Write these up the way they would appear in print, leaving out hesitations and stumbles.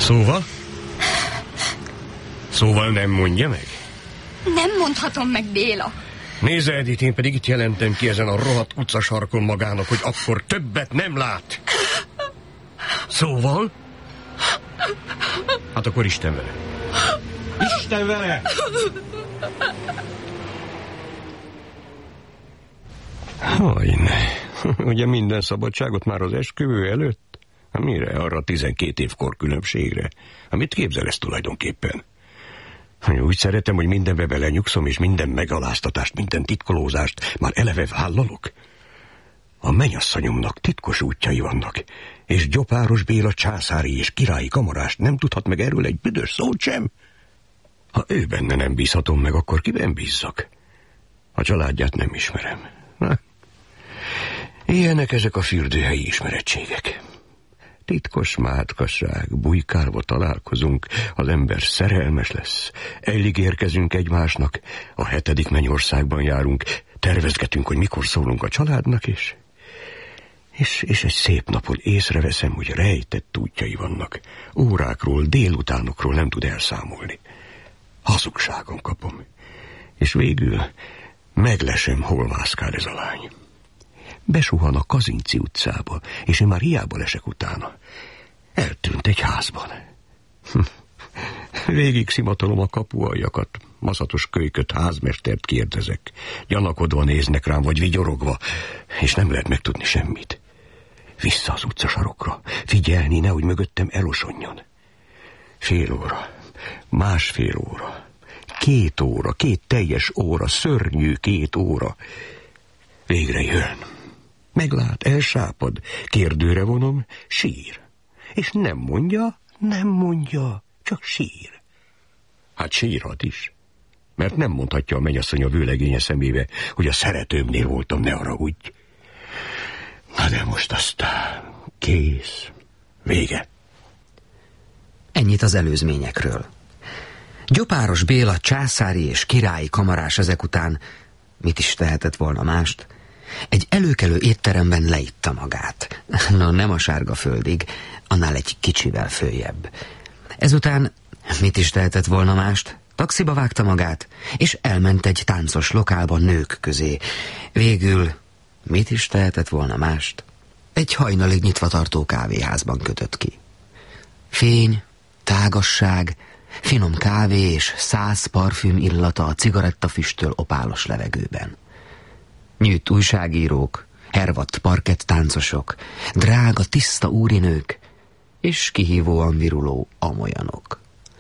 Szóval nem mondja meg? Nem mondhatom meg, Béla. Nézze, Edith, én pedig itt jelentem ki ezen a rohadt utcasarkon magának, hogy akkor többet nem lát. Szóval? Hát akkor Isten vele. Isten vele! Hajne, ugye minden szabadságot már az esküvő előtt? Mire? Arra 12 év korkülönbségre. Mit képzel ez tulajdonképpen? Úgy szeretem, hogy mindenbe belenyugszom, és minden megaláztatást, minden titkolózást már eleve vállalok. A mennyasszonyomnak titkos útjai vannak, és Gyopáros Béla császári és királyi kamarást nem tudhat meg erről egy büdös szót sem. Ha ő benne nem bízhatom meg, akkor kiben bízzak? A családját nem ismerem. Ilyenek ezek a fürdőhelyi ismerettségek. Titkos mátkaság, bujkálva találkozunk, az ember szerelmes lesz. Elég érkezünk egymásnak, a 7. mennyországban járunk, tervezgetünk, hogy mikor szólunk a családnak, és egy szép napon észreveszem, hogy rejtett útjai vannak. Órákról, délutánokról nem tud elszámolni. Hazugságon kapom. És végül meglesem, hol mászkál ez a lány. Besuhan a Kazinci utcába, és én már hiába lesek utána. Eltűnt egy házban. Végig szimatolom a kapualjakat, maszatos kölyköt, házmestert kérdezek. Gyanakodva néznek rám, vagy vigyorogva, és nem lehet megtudni semmit. Vissza az utcasarokra, figyelni, nehogy mögöttem elosonjon. Fél óra, másfél óra, 2 óra, 2 teljes óra, szörnyű 2 óra. Végre jön. Meglát, elsápad, kérdőre vonom, sír. És nem mondja, csak sír. Hát sírhat is, mert nem mondhatja a mennyasszony a vőlegénye szemébe, hogy a szeretőmnél voltam, ne haragudj. Na de most aztán kész, vége. Ennyit az előzményekről. Gyopáros Béla császári és királyi kamarás ezek után, mit is tehetett volna mást, egy előkelő étteremben leitta magát. No, nem a Sárgaföldig, annál egy kicsivel följebb. Ezután mit is tehetett volna mást? Taxiba vágta magát, és elment egy táncos lokálba nők közé. Végül mit is tehetett volna mást? Egy hajnalig nyitva tartó kávéházban kötött ki. Fény, tágasság, finom kávé és 100 parfüm illata a cigarettafüsttől opálos levegőben. Nyűjt újságírók, hervadt parkett-táncosok, drága, tiszta úrinők és kihívóan viruló amolyanok.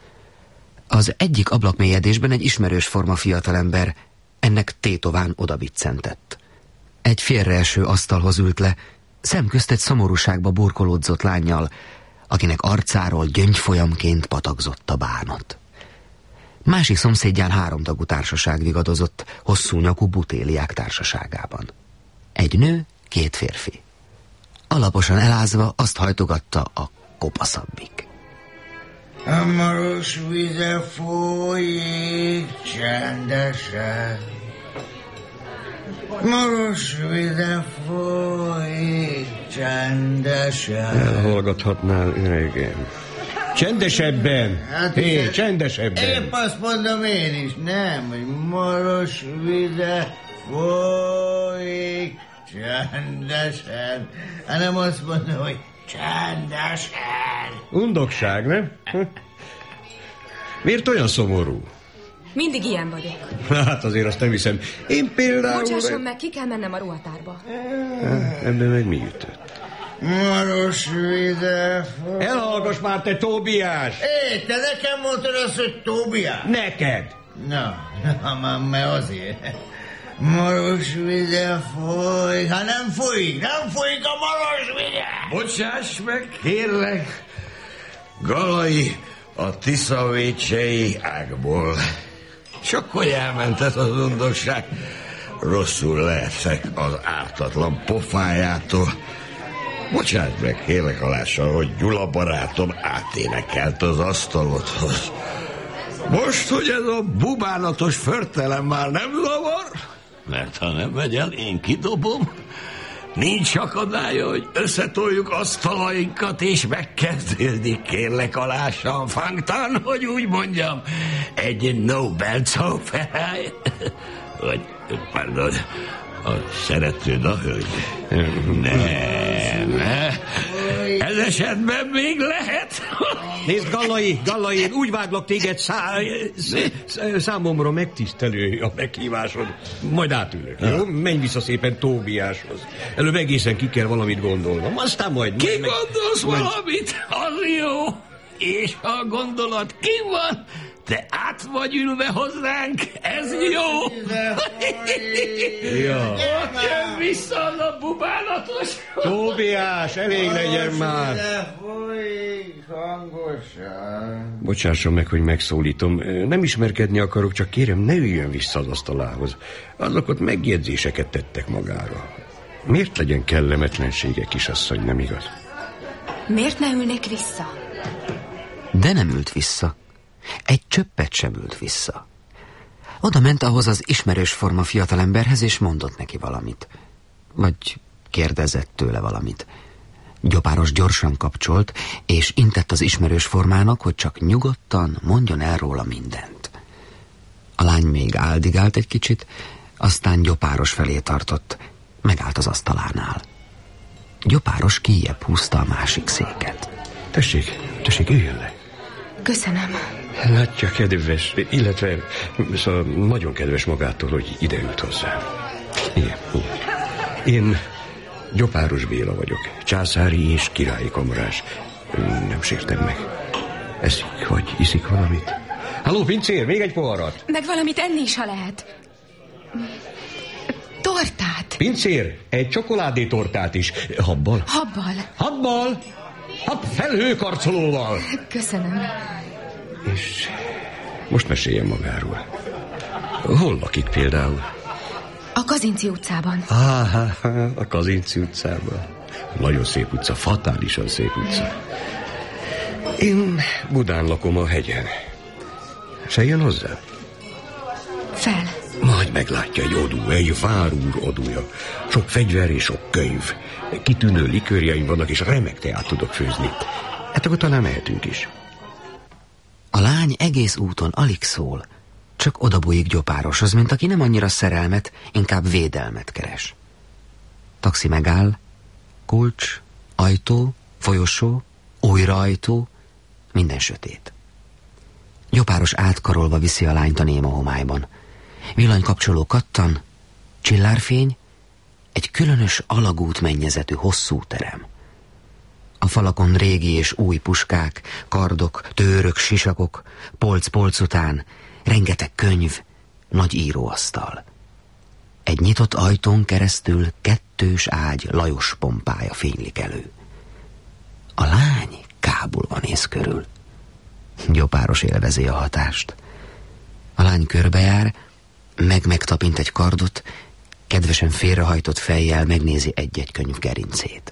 Az egyik ablakmélyedésben egy ismerős forma fiatalember ennek tétován odabiccentett. Egy félreeső asztalhoz ült le, szemközt egy szomorúságba burkolódzott lánnyal, akinek arcáról gyöngyfolyamként patakzott a bánat. Másik szomszédján 3 tagú társaság vigadozott, hosszú nyakú butéliák társaságában. Egy nő, 2 férfi. Alaposan elázva azt hajtogatta a kopaszabbik. A maros vize folyik csendesen. Maros vize folyik csendesen. Elhallgathatnál, öregem. Csendesebben! Hát, hé, csendesebben! Épp azt mondom én is, nem, hogy maros vize folyik csendesen, hanem azt mondom, hogy csendesen. Undokság, nem? Miért olyan szomorú? Mindig ilyen vagyok. Hát azért azt nem hiszem. Én például... Bocsásson meg, ki kell mennem a ruhatárba. Ebben meg mi ütött? Maros vize folyik... Elhallgass már, te Tóbiás! Te nekem mondtad azt, hogy Tóbiás? Neked! Na, mert azért... Maros vize folyik... Hát nem folyik a maros vize! Bocsáss meg, kérlek, Galai a Tiszavécsei ágból. Csak hogy elment ez az undorság. Rosszul lehetek az ártatlan pofájától. Bocsáss meg, kérlek alással, hogy Gyula barátom áténekelt az asztalodhoz. Most, hogy ez a bubánatos förtelem már nem zavar, mert ha nem megy el, én kidobom, Nincs akadálya, hogy összetoljuk asztalainkat, és megkezdődik, kérlek alásan, Fangtan, hogy úgy mondjam, egy Nobel-óperája. Vagy, pardon, a szeretőd a hölgy. Nem. Ez esetben még lehet. Nézd, Gallai, én úgy váglak téged, számomra megtisztelő a meghívásod. Majd átülök, jó? Menj vissza szépen Tóbiáshoz. Előbb egészen ki kell valamit gondolnom, aztán majd... Ki gondolsz valamit? Az jó. És ha a gondolat ki van, te át vagy ülve hozzánk, ez jó. Ja. Ott jön vissza az a bubálatos. Tóbiás, elég legyen már. Folyik hangosan. Bocsásson meg, hogy megszólítom. Nem ismerkedni akarok, csak kérem, ne üljön vissza az asztalához. Azok ott megjegyzéseket tettek magára. Miért legyen kellemetlensége, kisasszony, nem igaz? Miért ne ülnék vissza? De nem ült vissza. Egy csöppet sem ült vissza. Oda ment ahhoz az ismerős forma fiatalemberhez, és mondott neki valamit. Vagy kérdezett tőle valamit. Gyopáros gyorsan kapcsolt, és intett az ismerős formának, hogy csak nyugodtan mondjon el róla mindent. A lány még áldigált egy kicsit, aztán Gyopáros felé tartott, megállt az asztalánál. Gyopáros kijjebb húzta a másik széket. Tessék, üljön le. Köszönöm. Látja, kedves, illetve szóval nagyon kedves magától, hogy ide ült hozzá. Igen. Én Gyopáros Béla vagyok, császári és királyi kamarás. Nem sértem meg. Eszik vagy iszik valamit? Halló, pincér, még egy poharat. Meg valamit enni is, ha lehet. Tortát. Pincér, egy csokoládétortát is. Habbal? Habbal. Hab felhőkarcolóval. Köszönöm. És most meséljen magáról. Hol lakik például? A Kazinci utcában. A Kazinci utcában. Nagyon szép utca, fatálisan szép utca. Én Budán lakom a hegyen. Se jön hozzá? Fel. Majd meglátja egy odú, egy várúr odúja. Sok fegyver és sok könyv. Kitűnő likőrjeim vannak, és remek teát tudok főzni. Hát akkor talán mehetünk is. A lány egész úton alig szól, csak odabújik Gyopároshoz, mint aki nem annyira szerelmet, inkább védelmet keres. Taxi megáll, kulcs, ajtó, folyosó, újra ajtó, minden sötét. Gyopáros átkarolva viszi a lányt a néma homályban. Villanykapcsoló kattan, csillárfény, egy különös alagút mennyezetű hosszú terem. A falakon régi és új puskák, kardok, tőrök, sisakok, polc után, rengeteg könyv, nagy íróasztal. Egy nyitott ajtón keresztül 2 ágy Lajos pompája fénylik elő. A lány kábulva néz körül. Gyopáros élvezi a hatást. A lány körbejár, megtapint egy kardot, kedvesen félrehajtott fejjel megnézi egy-egy könyv gerincét.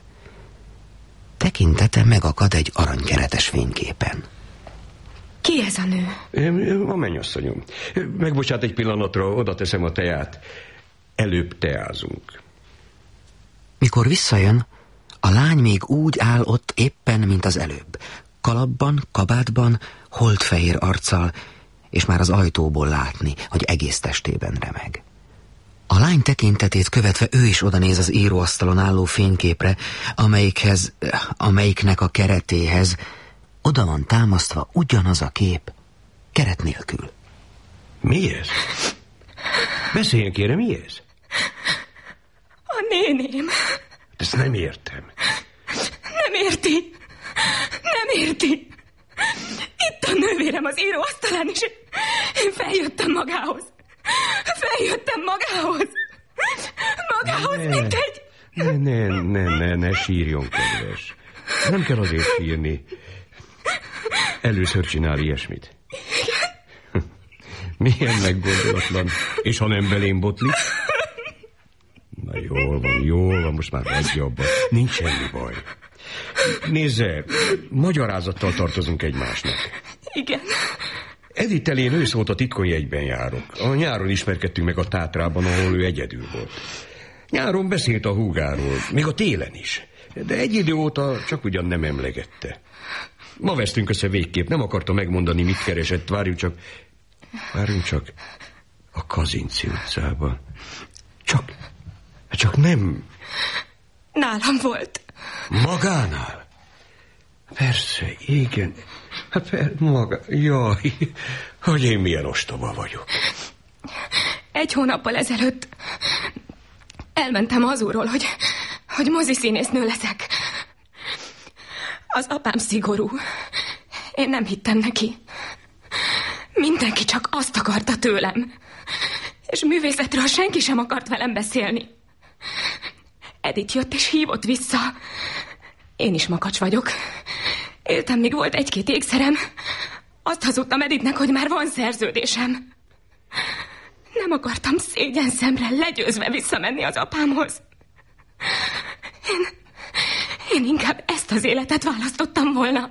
Tekintete megakad egy aranykeretes fényképen. Ki ez a nő? A mennyasszonyom. Megbocsát egy pillanatra, oda teszem a teát. Előbb teázunk. Mikor visszajön, a lány még úgy áll ott éppen, mint az előbb. Kalapban, kabátban, holdfehér arccal, és már az ajtóból látni, hogy egész testében remeg. A lány tekintetét követve ő is odanéz az íróasztalon álló fényképre, amelyiknek a keretéhez oda van támasztva ugyanaz a kép, keret nélkül. Mi ez? Beszéljen, kérem, mi ez? A néném. Ezt nem értem. Nem érti. Itt a nővérem az íróasztalán, és én feljöttem magához. Mint egy... Ne sírjon, kedves. Nem kell azért sírni. Először csinál ilyesmit. Igen? Milyen meggondolatlan. És ha nem belém botlik? Na jól van, most már hagyja abba. Nincs semmi baj. Nézze, magyarázattal tartozunk egymásnak. Igen. Edittel én ősz óta titkonjegyben járok. A nyáron ismerkedtünk meg a Tátrában, ahol ő egyedül volt. Nyáron beszélt a húgáról, még a télen is. De egy idő óta csak ugyan nem emlegette. Ma vesztünk össze végképp, nem akarta megmondani, mit keresett. Várjunk csak a Kazinczy utcában. Csak nem... Nálam volt. Magánál? Persze, igen. Maga... Jaj, hogy én milyen ostoba vagyok. 1 hónappal ezelőtt elmentem hazulról, hogy moziszínésznő leszek. Az apám szigorú. Én nem hittem neki. Mindenki csak azt akarta tőlem. És művészetről senki sem akart velem beszélni. Edith jött és hívott vissza. Én is makacs vagyok. Éltem, míg volt 1-2 ékszerem. Azt hazudtam Edithnek, hogy már van szerződésem. Nem akartam szégyen szemre legyőzve visszamenni az apámhoz. Én inkább ezt az életet választottam volna.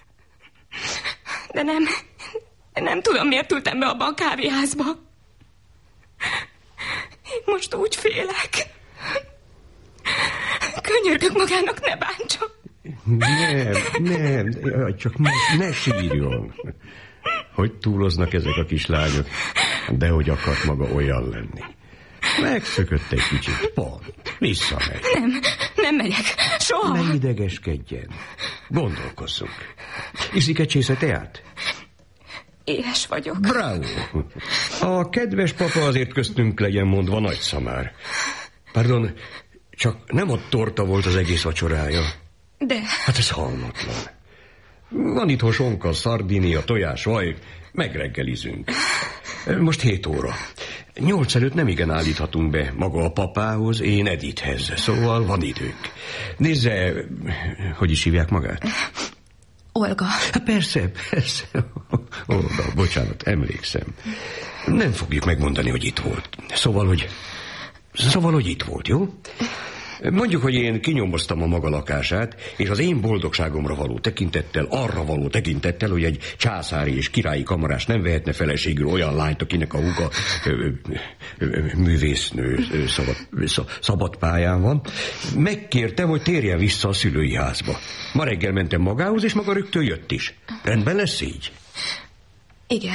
De nem tudom, miért ültem be abba a kávéházba. Én most úgy félek. Könyörgök magának, ne bántson. Nem, csak ne sírjon. Hogy túloznak ezek a kislányok, de hogy akart maga olyan lenni. Megszökött egy kicsit, pont, visszamegy. Nem megyek, soha. Ne idegeskedjen, gondolkozzunk. Iszik egy csésze teát? Éhes vagyok. Bravo! A kedves papa azért köztünk legyen mondva nagyszamár. Pardon, csak nem a torta volt az egész vacsorája. De... Hát ez halmatlan. Van itt hosonka, szardinia, tojás, vaj, megreggelizünk. Most 7 óra. 8 előtt nem igen állíthatunk be, maga a papához, én Edithhez, szóval van időnk. Nézze, hogy is hívják magát? Olga. Hát persze. Olga, bocsánat, emlékszem. Nem fogjuk megmondani, hogy itt volt. Szóval, hogy itt volt, jó? Mondjuk, hogy én kinyomoztam a maga lakását, és az én boldogságomra való tekintettel, arra való tekintettel, hogy egy császári és királyi kamarás nem vehetne feleségül olyan lányt, akinek a húga művésznő szabad pályán van, megkértem, hogy térjen vissza a szülői házba. Ma reggel mentem magához, és maga rögtön jött is. Rendben lesz így? Igen.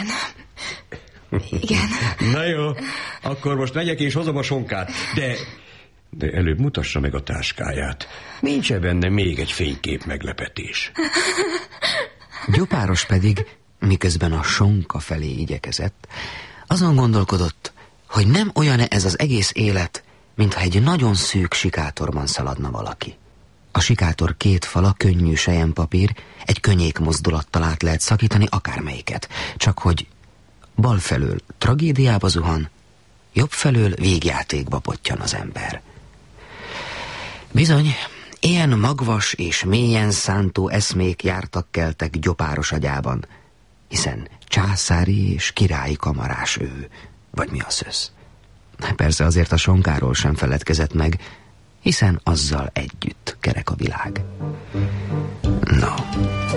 Na jó, akkor most megyek és hozom a sonkát, de előbb mutassa meg a táskáját. Nincs-e benne még egy fénykép meglepetés? Gyopáros pedig, miközben a sonka felé igyekezett, azon gondolkodott, hogy nem olyan-e ez az egész élet, mintha egy nagyon szűk sikátorban szaladna valaki. A sikátor 2 fala könnyű selyempapír, egy könnyék mozdulattal át lehet szakítani akármelyiket, csak hogy bal felől tragédiába zuhan, jobb felől végjátékba pottyan az ember. Bizony, ilyen magvas és mélyen szántó eszmék jártak-keltek Gyopáros agyában, hiszen császári és királyi kamarás ő, vagy mi a szösz. Persze azért a sonkáról sem feledkezett meg, hiszen azzal együtt kerek a világ. No.